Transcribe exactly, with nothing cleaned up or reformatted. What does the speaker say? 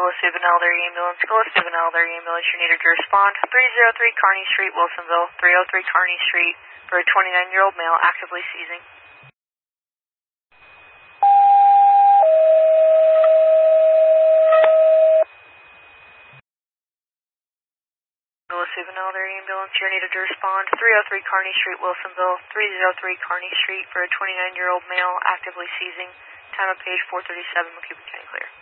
Gillespie Elder Ambulance, Gillespie Elder Ambulance, you're needed to respond. three oh three Kearney Street, Wilsonville, three oh three Kearney Street, for a twenty-nine-year-old male actively seizing. Gillespie Elder Ambulance, you're needed to respond. three oh three Kearney Street, Wilsonville, three oh three Kearney Street, for a twenty-nine-year-old male actively seizing. Time of page four thirty-seven, McCuba County clear.